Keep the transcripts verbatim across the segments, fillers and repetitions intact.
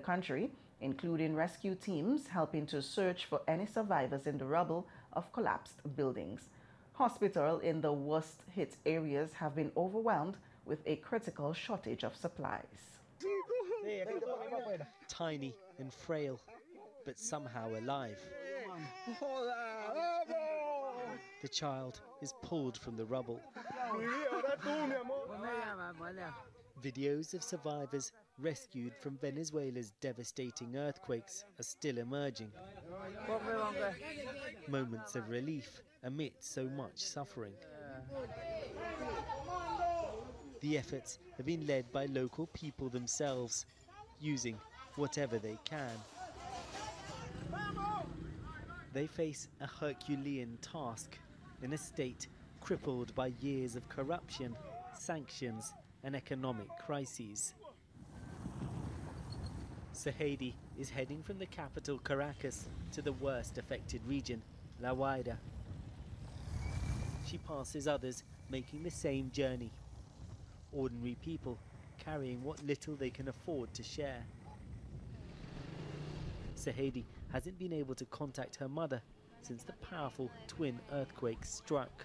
country, including rescue teams helping to search for any survivors in the rubble of collapsed buildings. Hospitals in the worst hit areas have been overwhelmed with a critical shortage of supplies. Tiny and frail, but somehow alive. The child is pulled from the rubble. Videos of survivors rescued from Venezuela's devastating earthquakes are still emerging. Moments of relief amid so much suffering. The efforts have been led by local people themselves, using whatever they can. They face a Herculean task in a state crippled by years of corruption, sanctions and economic crises. Sahedi is heading from the capital Caracas to the worst affected region, La Guaira. She passes others making the same journey. Ordinary people carrying what little they can afford to share. Sahedi hasn't been able to contact her mother since the powerful twin earthquakes struck.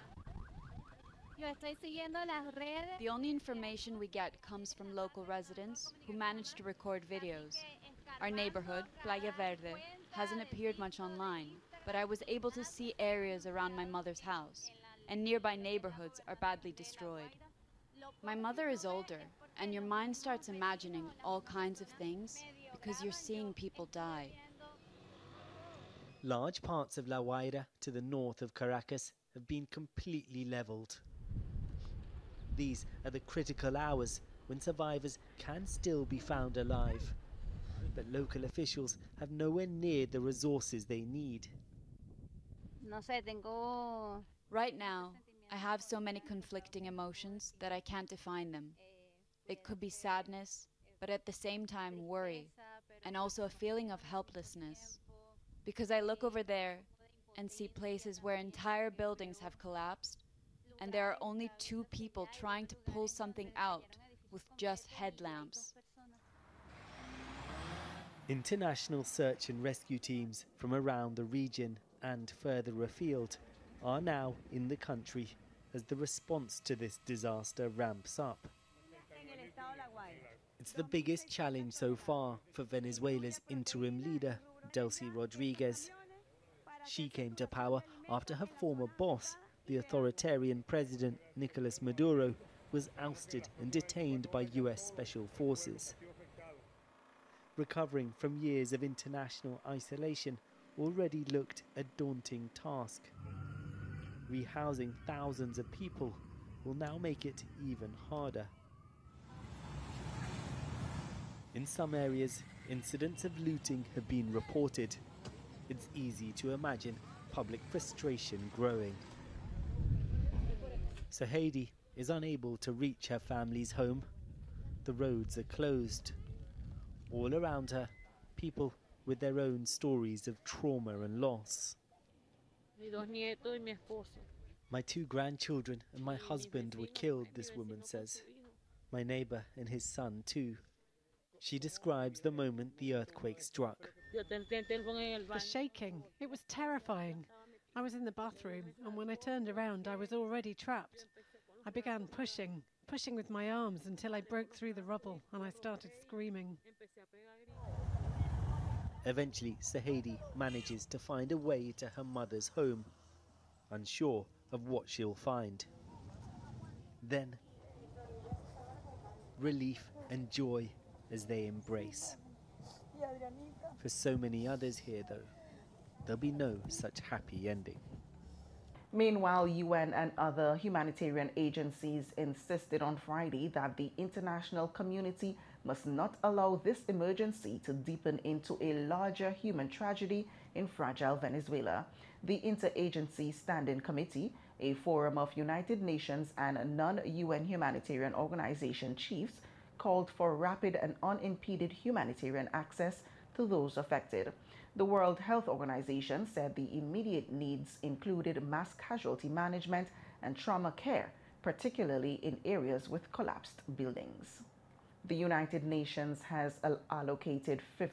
The only information we get comes from local residents who manage to record videos. Our neighborhood, Playa Verde, hasn't appeared much online, but I was able to see areas around my mother's house, and nearby neighborhoods are badly destroyed. My mother is older, and your mind starts imagining all kinds of things because you're seeing people die. Large parts of La Guaira to the north of Caracas have been completely leveled. These are the critical hours when survivors can still be found alive. But local officials have nowhere near the resources they need. Right now, I have so many conflicting emotions that I can't define them. It could be sadness, but at the same time worry, and also a feeling of helplessness. Because I look over there and see places where entire buildings have collapsed, and there are only two people trying to pull something out with just headlamps. International search and rescue teams from around the region and further afield are now in the country as the response to this disaster ramps up. It's the biggest challenge so far for Venezuela's interim leader, Delcy Rodriguez. She came to power after her former boss, the authoritarian president Nicolas Maduro, was ousted and detained by U S special forces. Recovering from years of international isolation already looked a daunting task. Rehousing thousands of people will now make it even harder. In some areas, incidents of looting have been reported. It's easy to imagine public frustration growing. Sahedi is unable to reach her family's home. The roads are closed. All around her, people with their own stories of trauma and loss. My two grandchildren and my husband were killed, this woman says. My neighbor and his son too. She describes the moment the earthquake struck. The shaking, it was terrifying. I was in the bathroom, and when I turned around I was already trapped. I began pushing, pushing with my arms until I broke through the rubble and I started screaming. Eventually, Sahedi manages to find a way to her mother's home, unsure of what she'll find. Then, relief and joy as they embrace. For so many others here, though, there'll be no such happy ending. Meanwhile, U N and other humanitarian agencies insisted on Friday that the international community must not allow this emergency to deepen into a larger human tragedy in fragile Venezuela. The Interagency Standing Committee, a forum of United Nations and non-U N humanitarian organization chiefs, called for rapid and unimpeded humanitarian access to those affected. The World Health Organization said the immediate needs included mass casualty management and trauma care, particularly in areas with collapsed buildings. The United Nations has allocated